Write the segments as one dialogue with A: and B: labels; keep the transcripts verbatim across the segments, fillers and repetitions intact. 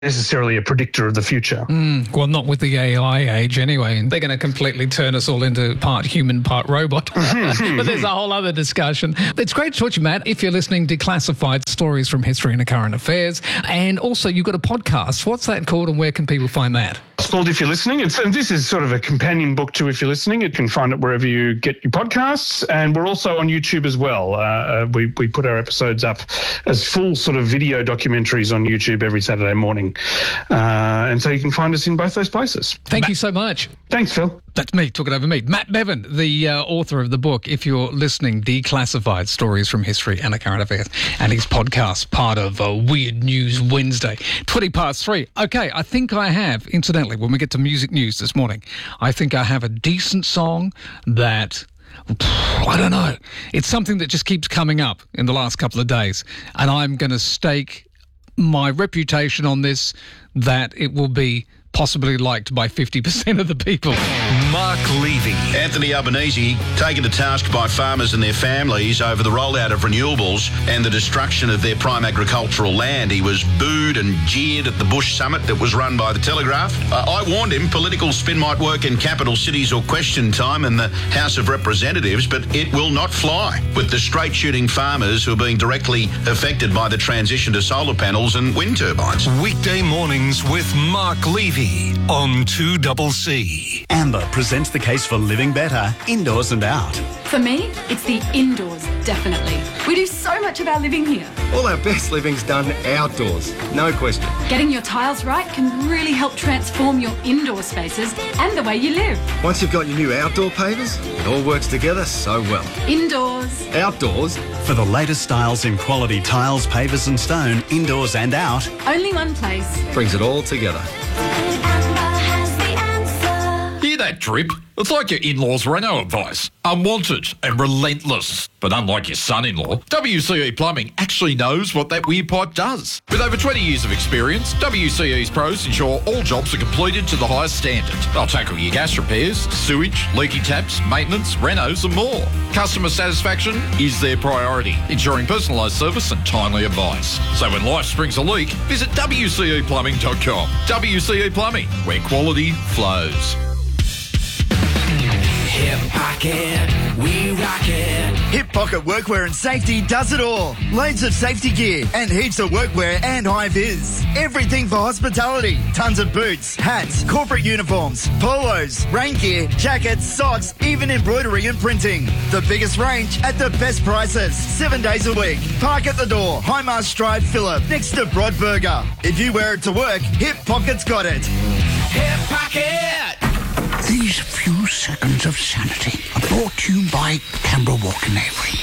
A: necessarily a predictor of the future.
B: Mm, well, not with the A I age anyway. They're going to completely turn us all into part human, part robot. But there's a whole other discussion. It's great to talk to you, Matt. If you're listening, Declassified Stories from History and Current Affairs. And also, you've got a podcast. What's that called and where can people find that?
A: It's called If You're Listening. It's, and this is sort of a companion book to If You're Listening. You can find it wherever you get your podcasts. And we're also on YouTube as well. Uh, we, we put our episodes up as full sort of video documentaries on YouTube every Saturday morning. Uh, and so you can find us in both those places.
B: Thank
A: Matt,
B: you so much.
A: Thanks, Phil.
B: That's me, talking over me. Matt Bevan, the uh, author of the book, If You're Listening, Declassified Stories from History and Current Affairs, and his podcast, part of uh, Weird News Wednesday. twenty past three. Okay, I think I have, incidentally, when we get to music news this morning, I think I have a decent song that... I don't know. It's something that just keeps coming up in the last couple of days, and I'm going to stake my reputation on this, that it will be possibly liked by fifty percent of the people.
C: Mark Levy.
D: Anthony Albanese taken to task by farmers and their families over the rollout of renewables and the destruction of their prime agricultural land. He was booed and jeered at the Bush summit that was run by the Telegraph. Uh, I warned him political spin might work in capital cities or question time in the House of Representatives, but it will not fly with the straight-shooting farmers who are being directly affected by the transition to solar panels and wind turbines.
C: Weekday mornings with Mark Levy on two C C.
E: Amber presents the case for living better, indoors and out.
F: For me, it's the indoors, definitely. We do so much of our living here.
G: All our best living's done outdoors, no question.
F: Getting your tiles right can really help transform your indoor spaces and the way you live.
G: Once you've got your new outdoor pavers, it all works together so well.
F: Indoors.
G: Outdoors.
E: For the latest styles in quality tiles, pavers and stone, indoors and out.
F: Only one place.
G: Brings it all together.
H: Hear that drip? It's like your in-laws' Reno advice. Unwanted and relentless. But unlike your son-in-law, W C E Plumbing actually knows what that weird pipe does. With over twenty years of experience, W C E's pros ensure all jobs are completed to the highest standard. They'll tackle your gas repairs, sewage, leaky taps, maintenance, renos and more. Customer satisfaction is their priority, ensuring personalised service and timely advice. So when life springs a leak, visit W C E plumbing dot com. W C E Plumbing, where quality flows.
I: Hip Pocket, we rock it.
J: Hip Pocket Workwear and Safety does it all. Loads of safety gear and heaps of workwear and high vis. Everything for hospitality. Tons of boots, hats, corporate uniforms, polos, rain gear, jackets, socks, even embroidery and printing. The biggest range at the best prices. Seven days a week. Park at the door. Highmast Drive, Phillip, next to Broadburger. If you wear it to work, Hip Pocket's got it.
I: Hip Pocket!
K: These few seconds of sanity are brought to you by Canberra Walk and Avery.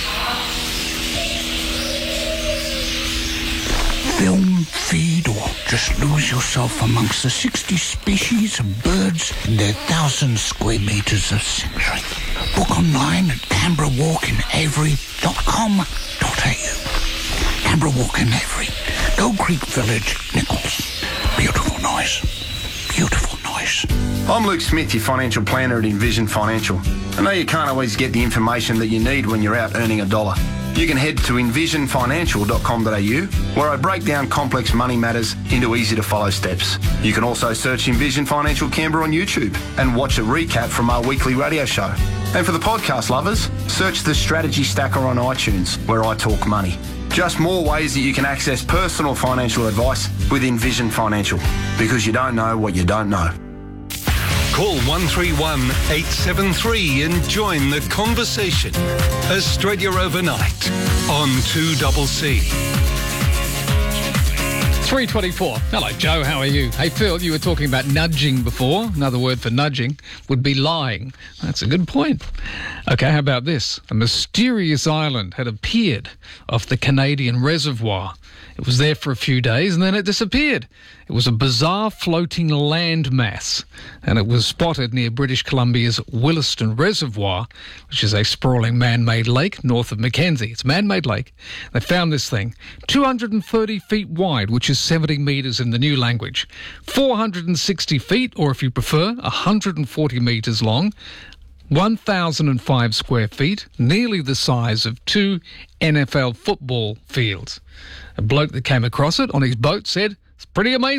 K: Film, feed, or just lose yourself amongst the sixty species of birds in their thousand square metres of sanctuary. Book online at canberra walk and avery dot com dot a u. Canberra Walk and Avery, Gold Creek Village, Nichols. Beautiful noise. Beautiful noise.
D: I'm Luke Smith, your financial planner at Envision Financial. I know you can't always get the information that you need when you're out earning a dollar. You can head to envision financial dot com dot a u, where I break down complex money matters into easy-to-follow steps. You can also search Envision Financial Canberra on YouTube and watch a recap from our weekly radio show. And for the podcast lovers, search the Strategy Stacker on iTunes, where I talk money. Just more ways that you can access personal financial advice with Envision Financial, because you don't know what you don't know.
C: Call one three one, eight seven three and join the conversation. Australia Overnight on two C C.
B: three twenty-four. Hello, Joe. How are you? Hey, Phil, you were talking about nudging before. Another word for nudging would be lying. That's a good point. Okay, how about this? A mysterious island had appeared off the Canadian reservoir. It was there for a few days and then it disappeared. It was a bizarre floating land mass, and it was spotted near British Columbia's Williston Reservoir, which is a sprawling man-made lake north of Mackenzie. It's a man-made lake. They found this thing, two hundred thirty feet wide, which is seventy metres in the new language, four hundred sixty feet, or if you prefer, one hundred forty metres long, one thousand five square feet, nearly the size of two N F L football fields. A bloke that came across it on his boat said, It's pretty amazing.